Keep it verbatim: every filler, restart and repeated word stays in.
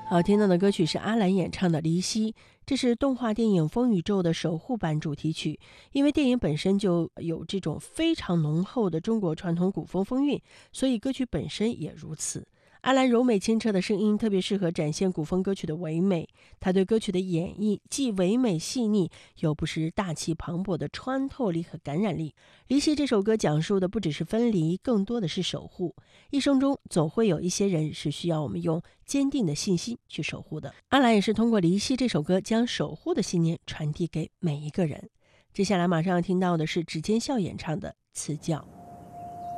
好，听到的歌曲是阿兰演唱的《离析》，这是动画电影《风宇宙》的守护版主题曲。因为电影本身就有这种非常浓厚的中国传统古风风韵，所以歌曲本身也如此。阿兰柔美清澈的声音特别适合展现古风歌曲的唯美，他对歌曲的演绎既唯美细腻，又不失大气磅礴的穿透力和感染力。离析这首歌讲述的不只是分离，更多的是守护。一生中总会有一些人是需要我们用坚定的信心去守护的。阿兰也是通过离析这首歌将守护的信念传递给每一个人。接下来马上要听到的是指尖笑演唱的《赐教》。